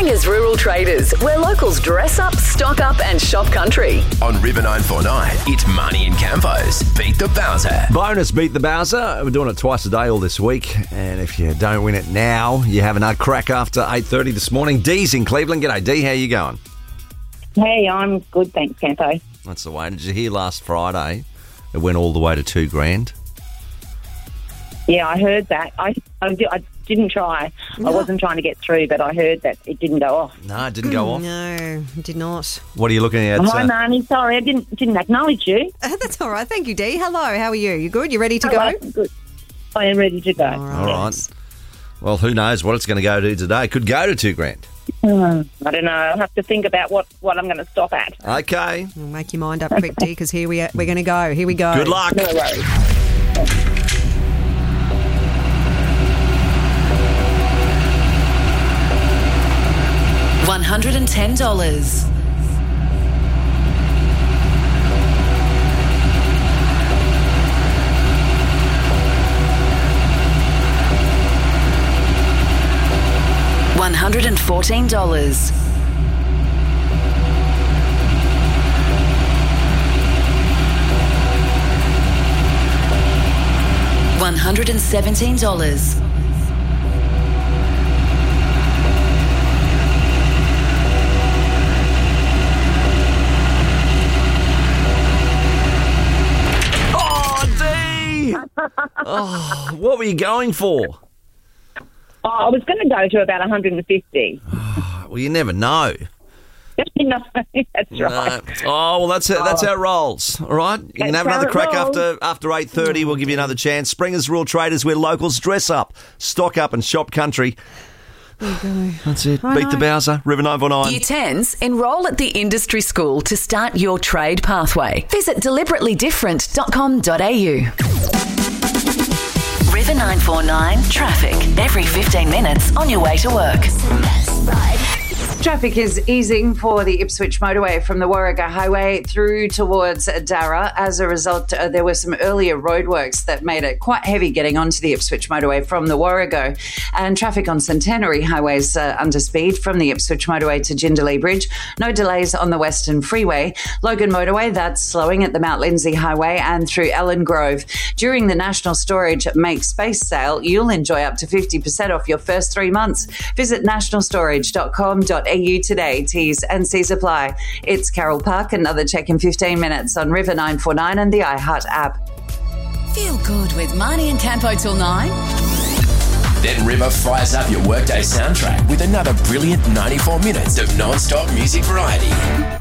Springer's Rural Traders, where locals dress up, stock up and shop country. On River 949, it's Marnie and Campo's Beat the Bowser. Bonus Beat the Bowser. We're doing it twice a day all this week. And if you don't win it now, you have another crack after 8:30 this morning. Dee's in Cleveland. G'day, Dee. How you going? Hey, I'm good, thanks, Campo. That's the way. Did you hear last Friday it went all the way to $2,000? Yeah, I heard that. I didn't try. I wasn't trying to get through, but I heard that it didn't go off. No, it didn't go off. No, it did not. What are you looking at? Hi, Marnie. Sorry, I didn't acknowledge you. That's all right. Thank you, Dee. Hello, how are you? You good? You ready to go? Good. I am ready to go. All right. Well, who knows what it's going to go to today. It could go to $2,000. I don't know. I'll have to think about what I'm going to stop at. Okay. Well, make your mind up quick, Dee, because here we're going to go. Here we go. Good luck. No worries. $110. $114. $117. Oh, what were you going for? Oh, I was going to go to about 150. Well, you never know. No, that's right. Oh, well, that's how it rolls. All right, you can have That's another how it crack rolls. after 8:30. We'll give you another chance. Springer's Rural Traders, where locals dress up, stock up, and shop country. There you go. That's it. Beat the Bowser. River 949. Year 10s, enrol at the industry school to start your trade pathway. Visit deliberatelyDifferent.com.au. River 949 traffic. Every 15 minutes on your way to work. Traffic is easing for the Ipswich motorway from the Warragah Highway through towards Darra. As a result, there were some earlier roadworks that made it quite heavy getting onto the Ipswich motorway from the Warragah. And traffic on Centenary Highways under speed from the Ipswich motorway to Jindalee Bridge. No delays on the Western Freeway. Logan motorway, that's slowing at the Mount Lindsay Highway and through Ellen Grove. During the National Storage Make Space sale, you'll enjoy up to 50% off your first 3 months. Visit nationalstorage.com.au today. T's and C's apply. It's Carol Park. Another check in 15 minutes on River 949 and the iHeart app. Feel good with Marnie and Campo till 9. Then River fires up your workday soundtrack with another brilliant 94 minutes of non-stop music variety.